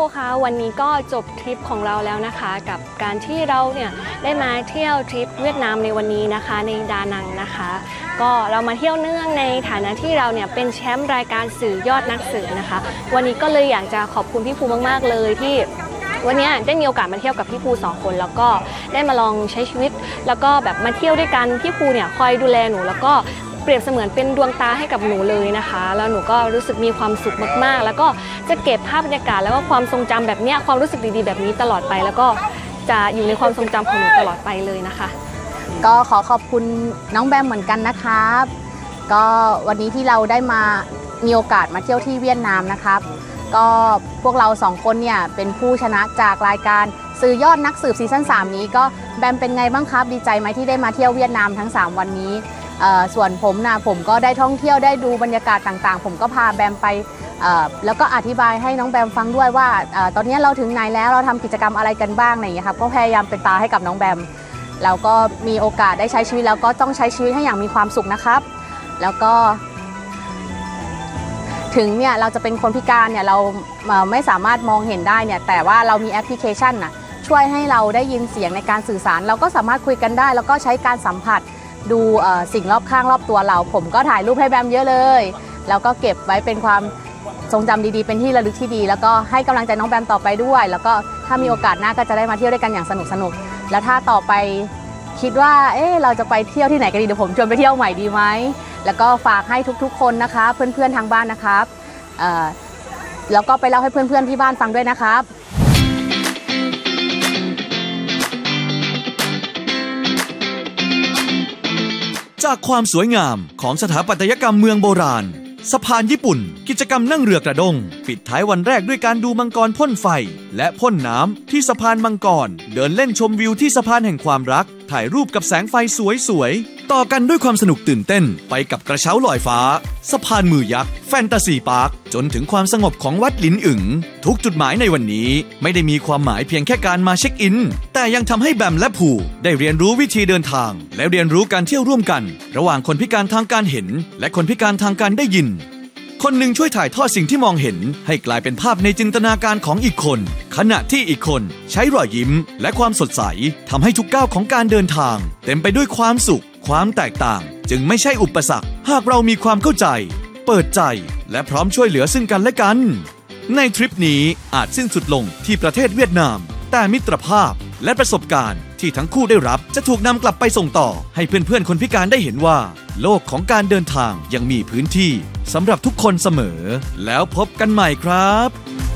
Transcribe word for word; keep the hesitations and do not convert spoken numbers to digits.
คะวันนี้ก็จบทริปของเราแล้วนะคะกับการที่เราเนี่ยได้มาเที่ยวทริปเวียดนามในวันนี้นะคะในดานังนะคะก็เรามาเที่ยวเนื่องในฐานะที่เราเนี่ยเป็นแชมป์รายการสื่อยอดนักสืบนะคะวันนี้ก็เลยอยากจะขอบคุณพี่ภูมากๆเลยที่วันนี้ได้มีโอกาสมาเที่ยวกับพี่ภูสองคนแล้วก็ได้มาลองใช้ชีวิตแล้วก็แบบมาเที่ยวด้วยกันพี่ภูเนี่ยคอยดูแลหนูแล้วก็เปรียบเสมือนเป็นดวงตาให้กับหนูเลยนะคะแล้วหนูก็รู้สึกมีความสุขมากๆแล้วก็จะเก็บภาพบรรยากาศแล้วก็ความทรงจำแบบนี้ความรู้สึกดีๆแบบนี้ตลอดไปแล้วก็จะอยู่ในความทรงจำของหนูตลอดไปเลยนะคะก็ขอขอบคุณน้องแบมเหมือนกันนะครับก็วันนี้ที่เราได้มามีโอกาสมาเที่ยวที่เวียดนามนะครับก็พวกเราสองคนเนี่ยเป็นผู้ชนะจากรายการสื่อยอดนักสืบซีซั่นสามนี้ก็แบมเป็นไงบ้างครับดีใจไหมที่ได้มาเที่ยวเวียดนามทั้งสามวันนี้ส่วนผมนะผมก็ได้ท่องเที่ยวได้ดูบรรยากาศต่างๆผมก็พาแบมไปแล้วก็อธิบายให้น้องแบมฟังด้วยว่าตอนนี้เราถึงไหนแล้วเราทำกิจกรรมอะไรกันบ้างอะไรอย่างเงี้ยครับก็พยายามเป็นตาให้กับน้องแบมแล้วก็มีโอกาสได้ใช้ชีวิตแล้วก็ต้องใช้ชีวิตให้อย่างมีความสุขนะครับแล้วก็ถึงเนี่ยเราจะเป็นคนพิการเนี่ยเราไม่สามารถมองเห็นได้เนี่ยแต่ว่าเรามีแอปพลิเคชันนะช่วยให้เราได้ยินเสียงในการสื่อสารเราก็สามารถคุยกันได้แล้วก็ใช้การสัมผัสดูสิ่งรอบข้างรอบตัวเราผมก็ถ่ายรูปให้แบมเยอะเลยแล้วก็เก็บไว้เป็นความทรงจำดีๆเป็นที่ระลึกที่ดีแล้วก็ให้กำลังใจน้องแบมต่อไปด้วยแล้วก็ถ้ามีโอกาสหน้าก็จะได้มาเที่ยวด้วยกันอย่างสนุกสนุกแล้วถ้าต่อไปคิดว่าเอ๊ะเราจะไปเที่ยวที่ไหนกันดีเดี๋ยวผมชวนไปเที่ยวใหม่ดีไหมแล้วก็ฝากให้ทุกๆคนนะคะเพื่อนๆทางบ้านนะครับแล้วก็ไปเล่าให้เพื่อนๆที่บ้านฟังด้วยนะครับจากความสวยงามของสถาปัตยกรรมเมืองโบราณสะพานญี่ปุ่นกิจกรรมนั่งเรือกระด้งปิดท้ายวันแรกด้วยการดูมังกรพ่นไฟและพ่นน้ำที่สะพานมังกรเดินเล่นชมวิวที่สะพานแห่งความรักถ่ายรูปกับแสงไฟสวยๆต่อกันด้วยความสนุกตื่นเต้นไปกับกระเช้าลอยฟ้าสะพานมือยักษ์แฟนตาซีพาร์คจนถึงความสงบของวัดหลินอึ๋งทุกจุดหมายในวันนี้ไม่ได้มีความหมายเพียงแค่การมาเช็คอินแต่ยังทำให้แบมและภูได้เรียนรู้วิธีเดินทางและเรียนรู้การเที่ยวร่วมกันระหว่างคนพิการทางการเห็นและคนพิการทางการได้ยินคนหนึ่งช่วยถ่ายทอดสิ่งที่มองเห็นให้กลายเป็นภาพในจินตนาการของอีกคนขณะที่อีกคนใช้รอยยิ้มและความสดใสทำให้ทุกก้าวของการเดินทางเต็มไปด้วยความสุขความแตกต่างจึงไม่ใช่อุปสรรคหากเรามีความเข้าใจเปิดใจและพร้อมช่วยเหลือซึ่งกันและกันในทริปนี้อาจสิ้นสุดลงที่ประเทศเวียดนามแต่มิตรภาพและประสบการณ์ที่ทั้งคู่ได้รับจะถูกนำกลับไปส่งต่อให้เพื่อนๆคนพิการได้เห็นว่าโลกของการเดินทางยังมีพื้นที่สำหรับทุกคนเสมอแล้วพบกันใหม่ครับ